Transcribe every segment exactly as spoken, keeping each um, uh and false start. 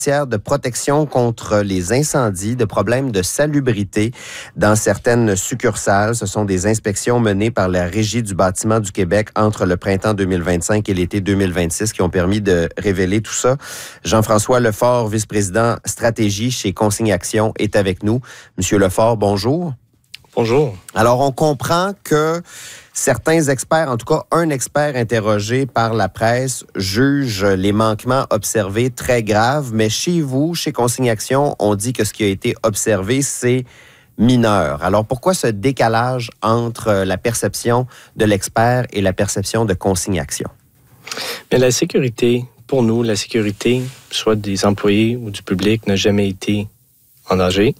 de protection contre les incendies, de problèmes de salubrité dans certaines succursales. Ce sont des inspections menées par la Régie du bâtiment du Québec entre le printemps deux mille vingt-cinq et l'été deux mille vingt-six qui ont permis de révéler tout ça. Jean-François Lefort, vice-président stratégie chez Consigne Action, est avec nous. Monsieur Lefort, bonjour. Bonjour. Alors, on comprend que certains experts, en tout cas un expert interrogé par la presse, juge les manquements observés très graves, mais chez vous, chez Consigne Action, on dit que ce qui a été observé, c'est mineur. Alors, pourquoi ce décalage entre la perception de l'expert et la perception de Consigne Action? Mais la sécurité, pour nous, la sécurité, soit des employés ou du public, n'a jamais été en danger.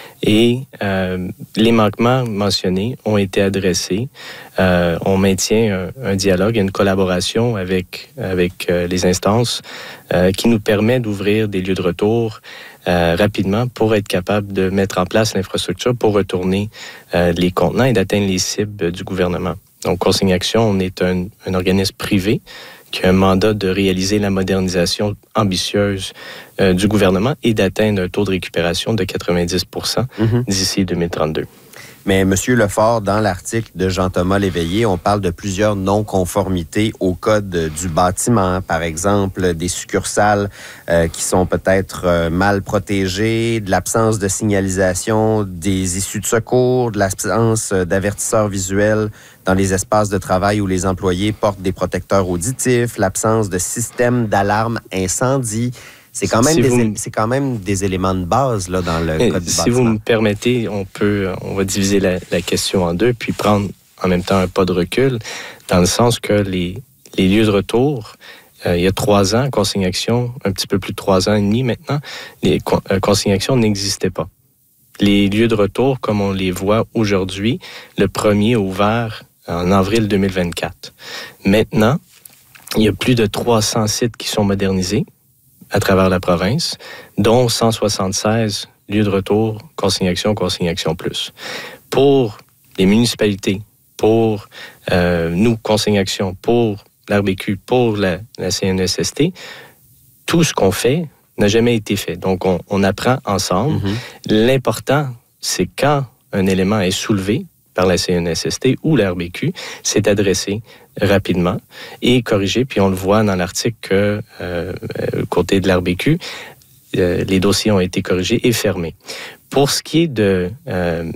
Et euh, les manquements mentionnés ont été adressés. Euh, on maintient un, un dialogue, une collaboration avec, avec euh, les instances euh, qui nous permet d'ouvrir des lieux de retour euh, rapidement pour être capable de mettre en place l'infrastructure pour retourner euh, les contenants et d'atteindre les cibles du gouvernement. Donc, Consigne Action, on est un, un organisme privé qui a un mandat de réaliser la modernisation ambitieuse euh, du gouvernement et d'atteindre un taux de récupération de quatre-vingt-dix pour cent mm-hmm. d'ici deux mille trente-deux. Mais M. Lefort, dans l'article de Jean-Thomas Léveillé, on parle de plusieurs non-conformités au code du bâtiment. Par exemple, des succursales euh, qui sont peut-être euh, mal protégées, de l'absence de signalisation des issues de secours, de l'absence d'avertisseurs visuels dans les espaces de travail où les employés portent des protecteurs auditifs, l'absence de système d'alarme incendie. C'est quand même, si des, vous, c'est quand même des éléments de base là, dans le code du si bâtiment. Si vous me permettez, on peut, on va diviser la, la question en deux, puis prendre en même temps un pas de recul, dans le sens que les, les lieux de retour, euh, il y a trois ans, Consigne Action, un petit peu plus de trois ans et demi maintenant, les euh, Consigne Action n'existaient pas. Les lieux de retour, comme on les voit aujourd'hui, le premier a ouvert en avril deux mille vingt-quatre. Maintenant, il y a plus de trois cents sites qui sont modernisés à travers la province, dont cent soixante-seize lieux de retour, Consigne Action, Consigne Action Plus. Pour les municipalités, pour euh, nous, Consigne Action, pour l'R B Q, pour la, la C N E S S T, tout ce qu'on fait n'a jamais été fait. Donc, on, on apprend ensemble. Mm-hmm. L'important, c'est quand un élément est soulevé par la C N E S S T ou la R B Q, c'est adressé rapidement et corrigé. Puis on le voit dans l'article que, euh, côté de l'R B Q, euh, les dossiers ont été corrigés et fermés. Pour ce qui est de euh,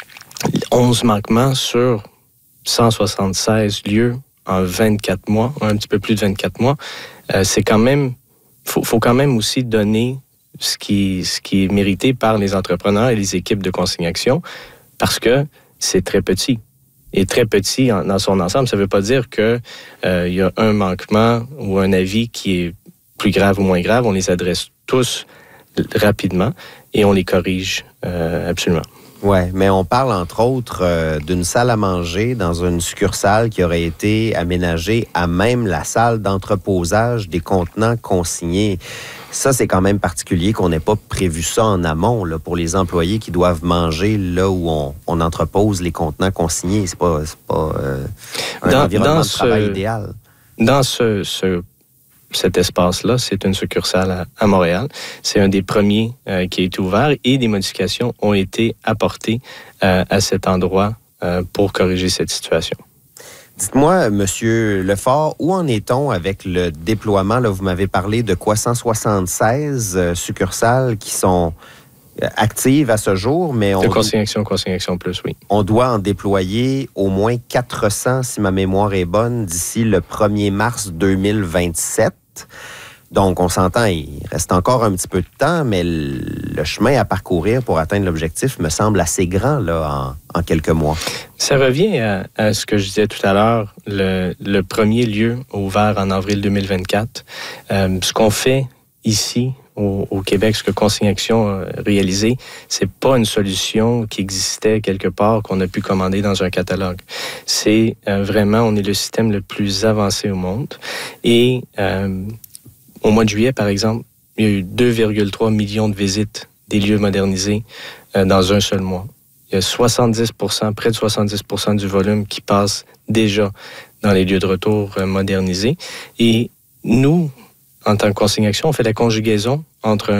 onze manquements sur cent soixante-seize lieux en vingt-quatre mois, un petit peu plus de vingt-quatre mois, euh, c'est quand même, faut, faut quand même aussi donner ce qui, ce qui est mérité par les entrepreneurs et les équipes de Consigne Action, parce que c'est très petit. Et très petit en, dans son ensemble, ça ne veut pas dire qu'il euh, y a un manquement ou un avis qui est plus grave ou moins grave. On les adresse tous rapidement et on les corrige euh, absolument. Oui, mais on parle entre autres euh, d'une salle à manger dans une succursale qui aurait été aménagée à même la salle d'entreposage des contenants consignés. Ça, c'est quand même particulier qu'on n'ait pas prévu ça en amont là, pour les employés qui doivent manger là où on, on entrepose les contenants consignés. C'est pas, c'est pas euh, un dans, environnement dans de travail ce, idéal. Dans ce, ce, cet espace-là, c'est une succursale à, à Montréal. C'est un des premiers euh, qui a été ouvert et des modifications ont été apportées euh, à cet endroit euh, pour corriger cette situation. Dites-moi, Monsieur Lefort, où en est-on avec le déploiement? Là, vous m'avez parlé de quoi cent soixante-seize euh, succursales qui sont euh, actives à ce jour, mais on... De Consigne Action, Consigne Action Plus, oui. On doit en déployer au moins quatre cents, si ma mémoire est bonne, d'ici le premier mars deux mille vingt-sept. Donc, on s'entend, il reste encore un petit peu de temps, mais le chemin à parcourir pour atteindre l'objectif me semble assez grand là, en, en quelques mois. Ça revient à, à ce que je disais tout à l'heure. Le, le premier lieu ouvert en avril deux mille vingt-quatre. Euh, ce qu'on fait ici, au, au Québec, ce que Consigne Action a réalisé, c'est pas une solution qui existait quelque part, qu'on a pu commander dans un catalogue. C'est euh, vraiment, on est le système le plus avancé au monde. Et... Euh, Au mois de juillet, par exemple, il y a eu deux virgule trois millions de visites des lieux modernisés euh, dans un seul mois. Il y a soixante-dix pour cent, près de soixante-dix pour cent du volume qui passe déjà dans les lieux de retour euh, modernisés. Et nous, en tant que Consigne Action, on fait la conjugaison entre un